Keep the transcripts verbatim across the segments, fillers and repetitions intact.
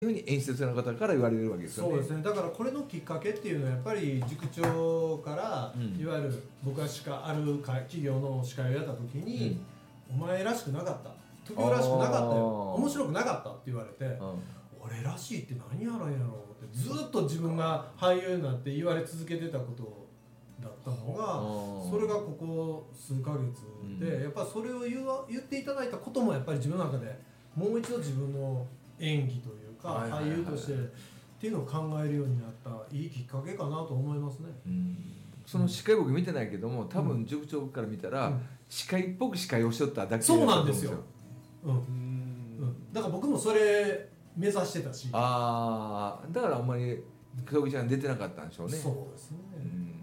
いうふうに演出の方から言われるわけですよね。 そうですね。だからこれのきっかけっていうのはやっぱり塾長から、うん、いわゆる僕がしかある企業の司会をやった時に、うん、お前らしくなかった、時生らしくなかったよ、面白くなかったって言われて、うん、俺らしいって何やらんやろってずっと自分が俳優になって言われ続けてたことだったのが、それがここ数ヶ月で、うん、やっぱりそれを 言, わ言っていただいたこともやっぱり自分の中でもう一度自分の演技というか、はいはいはいはい、俳優としてっていうのを考えるようになったいいきっかけかなと思いますね。 うん、その司会僕見てないけども、多分塾長から見たら、うん、司会っぽく司会をしとっただけだと思うんですよ。 そうなんですよ。うんうん、だから僕もそれ目指してたし、 ああ、だからあんまり京子ちゃん出てなかったんでしょうね。 そうですね。うん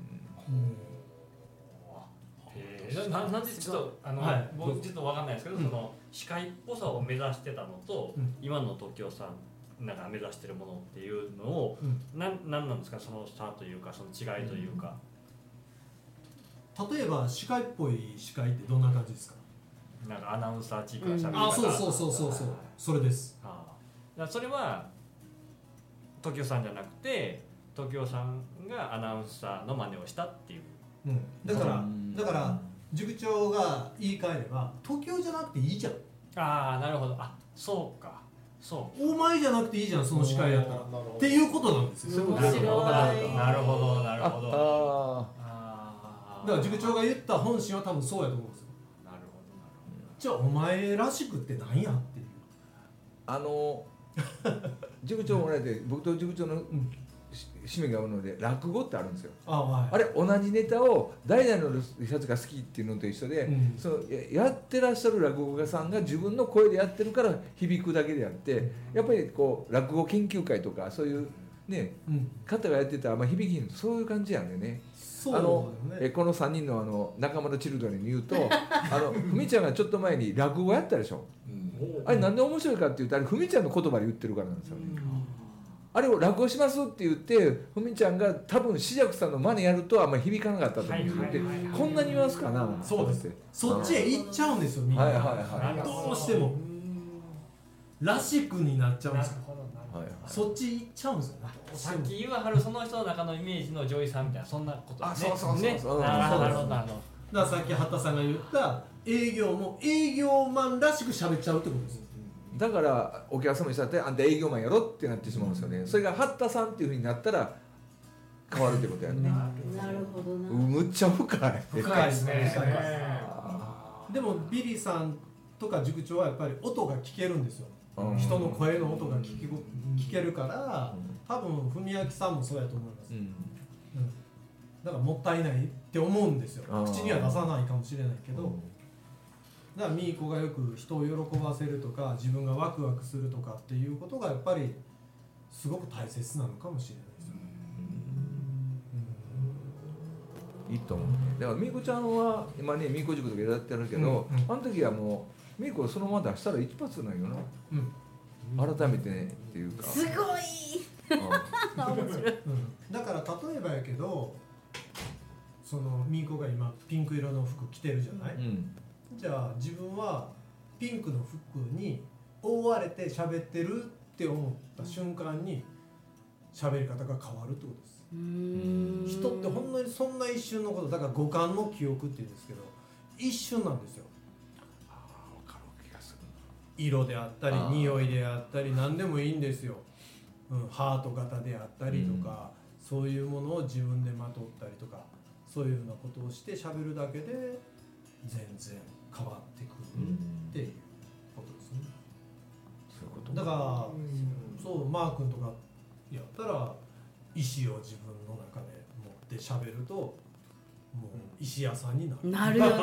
えー、な, なんでちょっとあの、はい、僕ちょっと分かんないですけど、うん、その司会っぽさを目指してたのと、うん、今の時生さんなんか目指してるものっていうのを、うん、な, なんなんですか、その差というかその違いというか、 うん、例えば司会っぽい司会ってどんな感じですか？ なんかアナウンサーチークがしゃべる、 うん、あ、そうそうそうそうそう、それです。 ああ、だそれは時生さんじゃなくて時生さんがアナウンサーの真似をしたっていう、 うん、だからだから塾長が言い換えれば時生じゃなくていいじゃん。 ああ、なるほど。あ、そうか、そうお前じゃなくていいじゃん、その司会やったらっていうことなんですよ。 なるほどなるほどなるほど。 ああ、だから塾長が言った本心は多分そうやと思うんですよ。 なるほどなるほど。 じゃあお前らしくって何やっていう、 あの塾長もらえて僕と塾長の、うん使命があるので落語ってあるんですよ。 あ,、はい、あれ同じネタを誰々のやつが好きっていうのと一緒で、うん、その や, やってらっしゃる落語家さんが自分の声でやってるから響くだけであって、やっぱりこう落語研究会とかそういうね、うん、方がやってたらあんま響きん、そういう感じなんでね。そうだよね。あのえこのさんにん の, あの仲間のチルドレンに言うとあのふみちゃんがちょっと前に落語やったでしょ、うん、あれなんで面白いかっていうと、あれふみちゃんの言葉で言ってるからなんですよね、うん、あれを落語しますって言ってふみちゃんが多分志らくさんの真似やるとあんまり響かなかったと思うんですよ、はいはいはいはい、こんなに言いますかな。 そうです、そっちへ行っちゃうんですよ、みんな、はいはいはい、どうしてもらしくになっちゃうんですよ、はいはい、そっち行っちゃうんですよね。 さっき言わはるその人の中のイメージの女医さんみたいな、そんなことですね。 あ、そうそうそうそう、 ね、なるほどなるほど。だからさっき畑さんが言った営業も営業マンらしく喋っちゃうってことです。 だからお客様にしたってあんた営業マンやろってなってしまうんですよね、うん、それが八田さんっていう風になったら変わるってことやね。 なるほどな。 むっちゃ深い深いですね。 でもビリーさんとか塾長はやっぱり音が聞けるんですよ、うん、人の声の音が聞け、聞けるから、うん、多分文明さんもそうやと思います、うんうん、だからもったいないって思うんですよ。口には出さないかもしれないけど、うん、だからミーコがよく人を喜ばせるとか自分がワクワクするとかっていうことがやっぱりすごく大切なのかもしれないですよね。 いいと思うね。だからミーコちゃんは今ねミーコ塾とかやってるけど、うんうん、あの時はもうミーコそのまま出したら一発なんよな、うん、改めてねっていうかすごい面白い、 うん、だから例えばやけどそのミーコが今ピンク色の服着てるじゃない、うん、じゃあ自分はピンクの服に覆われて喋ってるって思った瞬間に喋り方が変わるってことです。うーん、人ってほんのにそんな一瞬のことだから五感の記憶って言うんですけど一瞬なんですよ。 ああ、分かる気がする。 色であったり匂いであったり何でもいいんですよ、うん、ハート型であったりとか、うん、そういうものを自分でまとったりとかそういうようなことをして喋るだけで全然変わってくるっていうことですね、うん、そういうことだから、うん、そうマー君とかやったら石を自分の中で持って喋るともう石屋さんになる。 なるよな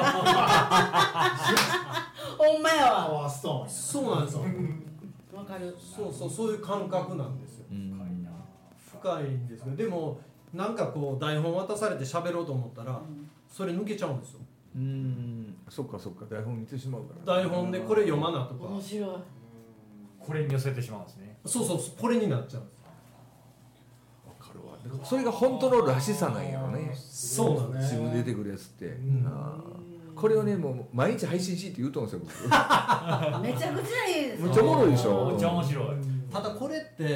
ほんまやわ。 パワーストーン。そうなんですよ。 わかる。 そうそう、そういう感覚なんですよ。深いんですけど、でもなんかこう台本渡されて喋ろうと思ったら、うん、それ抜けちゃうんですよ。 うーん、そっかそっか、台本見てしまうから、 ね、台本でこれ読まなとか面白い、 これに寄せてしまうんですね。 そうそう、これになっちゃうんです。 わかるわ。だからそれが本当のらしさなんやろね。 そうなんです。 自分で出てくるやつって、うん、あこれをねもう毎日配信しって言うと思うんですよ僕めちゃくちゃいいです。 めっちゃおもろいでしょ。 めっちゃ面白い。 ただこれって